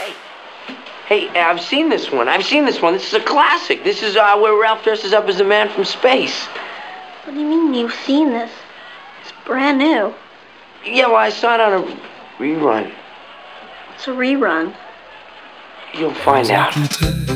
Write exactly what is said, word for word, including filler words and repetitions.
Hey, I've seen this one. I've seen this one. This is a classic. This is uh, where Ralph dresses up as a man from space. What do you mean you've seen this? It's brand new. Yeah, well, I saw it on a rerun. It's a rerun. You'll find out.